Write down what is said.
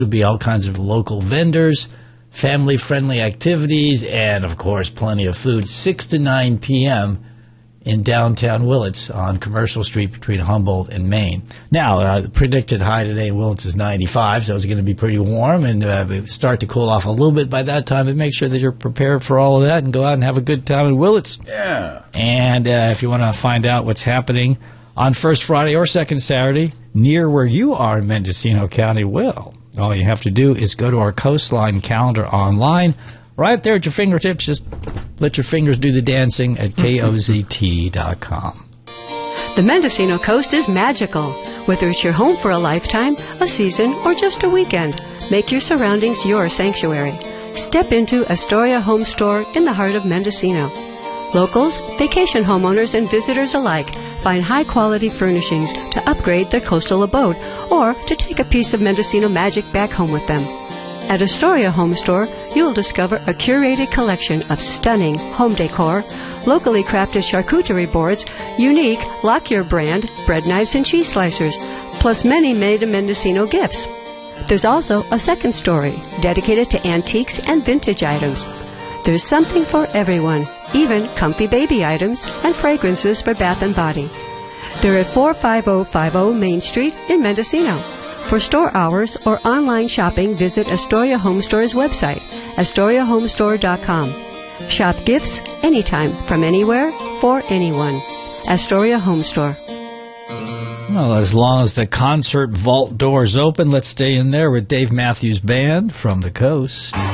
There'll be all kinds of local vendors, family-friendly activities, and, of course, plenty of food. 6 to 9 p.m. in downtown Willits on Commercial Street between Humboldt and Main. Now, the predicted high today in Willits is 95, so it's going to be pretty warm and start to cool off a little bit by that time. But make sure that you're prepared for all of that and go out and have a good time in Willits. Yeah. And if you want to find out what's happening on First Friday or Second Saturday near where you are in Mendocino County, well, all you have to do is go to our Coastline calendar online. Right there at your fingertips, just let your fingers do the dancing at KOZT.com. The Mendocino Coast is magical. Whether it's your home for a lifetime, a season, or just a weekend, make your surroundings your sanctuary. Step into Astoria Home Store in the heart of Mendocino. Locals, vacation homeowners, and visitors alike find high-quality furnishings to upgrade their coastal abode or to take a piece of Mendocino magic back home with them. At Astoria Home Store, you'll discover a curated collection of stunning home decor, locally crafted charcuterie boards, unique Lockyer brand bread knives and cheese slicers, plus many made-in-Mendocino gifts. There's also a second story dedicated to antiques and vintage items. There's something for everyone, even comfy baby items and fragrances for bath and body. They're at 45050 Main Street in Mendocino. For store hours or online shopping, visit Astoria Home Store's website, AstoriaHomestore.com. Shop gifts anytime, from anywhere, for anyone. Astoria Home Store. Well, as long as the concert vault door's open, let's stay in there with Dave Matthews Band from the Coast.